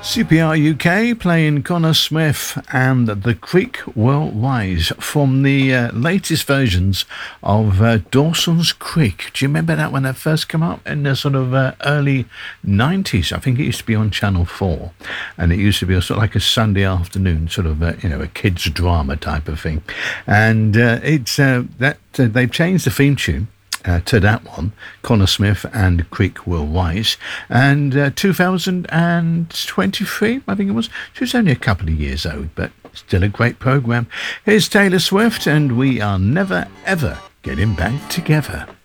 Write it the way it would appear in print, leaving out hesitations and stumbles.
CPR UK playing Connor Smith and The Creek Will Rise from the latest versions of Dawson's Creek. Do you remember that when that first came up in the sort of early 90s? I think it used to be on Channel 4, and it used to be a sort of like a Sunday afternoon sort of a kids drama type of thing. And they've changed the theme tune to that one, Connor Smith and Creek Will Rise, and 2023, I think it was. She was only a couple of years old, but still a great programme. Here's Taylor Swift, and we are never ever getting back together.